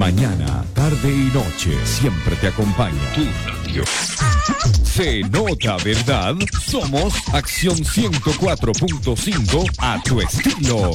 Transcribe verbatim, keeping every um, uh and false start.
Mañana, tarde y noche, siempre te acompaña tu radio. Se nota, ¿verdad? Somos Acción ciento cuatro punto cinco a tu estilo.